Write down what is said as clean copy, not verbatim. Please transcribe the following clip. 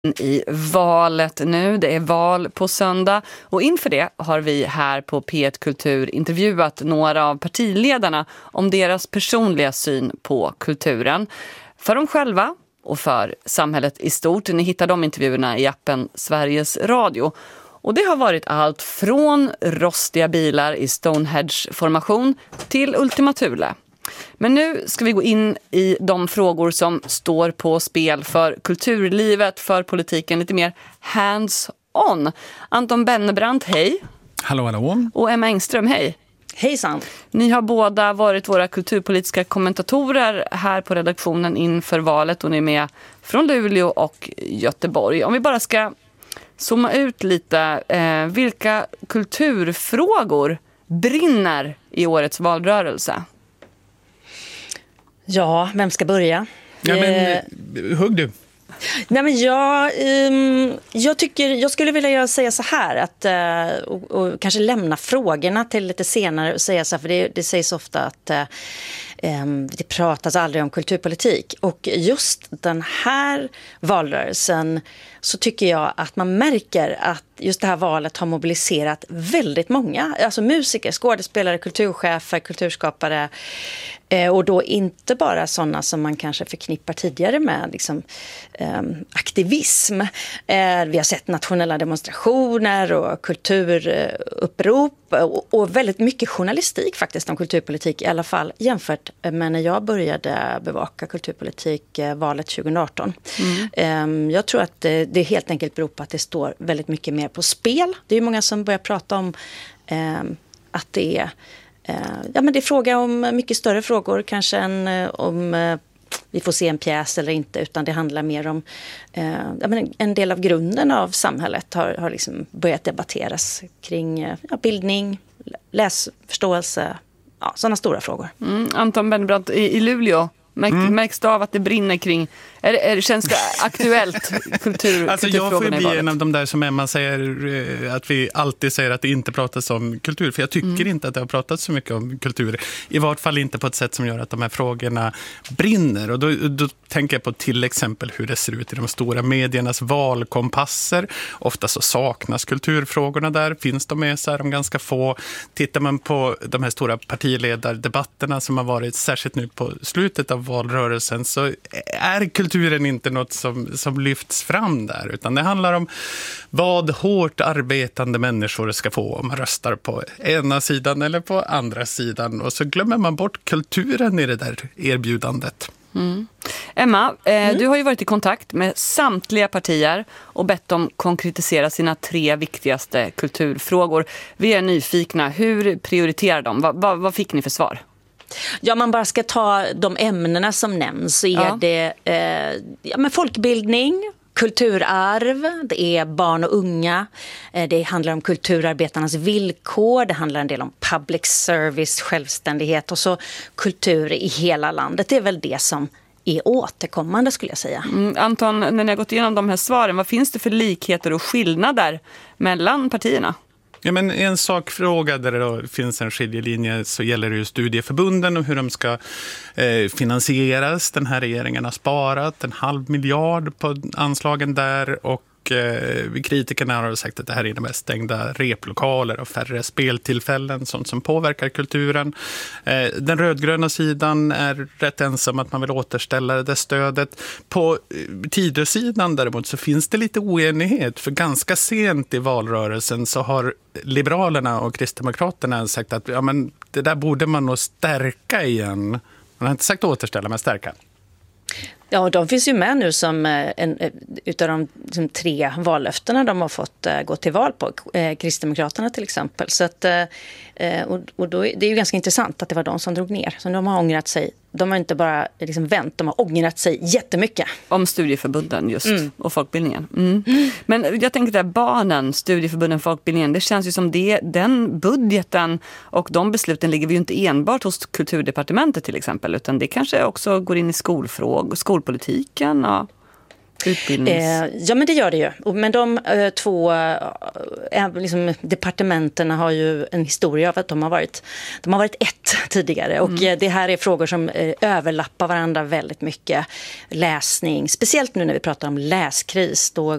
I valet nu. Det är val på söndag och inför det har vi här på P1 Kultur intervjuat några av partiledarna om deras personliga syn på kulturen. För dem själva och för samhället i stort. Ni hittar de intervjuerna i appen Sveriges Radio. Och det har varit allt från rostiga bilar i Stonehenge-formation till Ultima Thule. Men nu ska vi gå in i de frågor som står på spel för kulturlivet, för politiken, lite mer hands-on. Anton Bennebrant, hej. Hallå, hallå. Och Emma Engström, hej. Hejsan. Ni har båda varit våra kulturpolitiska kommentatorer här på redaktionen inför valet och ni är med från Luleå och Göteborg. Om vi bara ska zooma ut lite, vilka kulturfrågor brinner i årets valrörelse? Ja, vem ska börja? Ja, men hugg du. Nej, men jag skulle vilja säga så här att och kanske lämna frågorna till lite senare och säga så här, för det sägs ofta att det pratas aldrig om kulturpolitik, och just den här valrörelsen så tycker jag att man märker att just det här valet har mobiliserat väldigt många, alltså musiker, skådespelare, kulturchefer, kulturskapare, och då inte bara sådana som man kanske förknippar tidigare med liksom, aktivism. Vi har sett nationella demonstrationer och kulturupprop och väldigt mycket journalistik faktiskt om kulturpolitik, i alla fall jämfört med när jag började bevaka kulturpolitik valet 2018. Jag tror att det helt enkelt beror på att det står väldigt mycket mer på spel. Det är många som börjar prata om att det är men det är fråga om mycket större frågor kanske än om vi får se en pjäs eller inte, utan det handlar mer om en del av grunden av samhället har liksom börjat debatteras kring bildning, läsförståelse, sådana stora frågor. Anton Bennebrant, i Luleå, märks det av att det brinner kring, känns det aktuellt Alltså jag får bli en av de där som Emma säger, att vi alltid säger att det inte pratas om kultur, för jag tycker inte att det har pratats så mycket om kultur, i vart fall inte på ett sätt som gör att de här frågorna brinner. Och då tänker jag på till exempel hur det ser ut i de stora mediernas valkompasser. Ofta så saknas kulturfrågorna där, finns de med så är de ganska få. Tittar man på de här stora partiledardebatterna som har varit särskilt nu på slutet av valrörelsen, så är kulturen inte något som lyfts fram där, utan det handlar om vad hårt arbetande människor ska få om man röstar på ena sidan eller på andra sidan, och så glömmer man bort kulturen i det där erbjudandet. Emma, du har ju varit i kontakt med samtliga partier och bett dem konkretisera sina 3 viktigaste kulturfrågor. Vi är nyfikna, hur prioriterar de? Vad fick ni för svar? Ja, man bara ska ta de ämnena som nämns, så är det folkbildning, kulturarv, det är barn och unga, det handlar om kulturarbetarnas villkor, det handlar en del om public service, självständighet och så kultur i hela landet. Det är väl det som är återkommande, skulle jag säga. Anton, när ni har gått igenom de här svaren, vad finns det för likheter och skillnader mellan partierna? Ja, men en sakfråga där det då finns en skiljelinje, så gäller det ju studieförbunden och hur de ska finansieras. Den här regeringen har sparat 500 miljoner på anslagen där, och kritikerna har sagt att det här innebär stängda replokaler och färre speltillfällen, sånt som påverkar kulturen. Den rödgröna sidan är rätt ensam att man vill återställa det stödet. På Tidösidan däremot så finns det lite oenighet, för ganska sent i valrörelsen så har Liberalerna och Kristdemokraterna sagt att det där borde man nog stärka igen. Man har inte sagt återställa, men stärka. Ja, de finns ju med nu som utav de 3 vallöftena de har fått gå till val på. Kristdemokraterna till exempel. Så att, och då, det är ju ganska intressant att det var de som drog ner. Så de har ångrat sig. De har inte bara liksom vänt, de har ångrat sig jättemycket. Om studieförbunden just, och folkbildningen. Men jag tänker där barnen, studieförbunden, folkbildningen, det känns ju som den budgeten och de besluten ligger vi ju inte enbart hos Kulturdepartementet till exempel, utan det kanske också går in i skolpolitiken och Ja, men det gör det ju. Men de 2 liksom, departementen har ju en historia av att de har varit ett tidigare. Och det här är frågor som överlappar varandra väldigt mycket. Läsning, speciellt nu när vi pratar om läskris. Då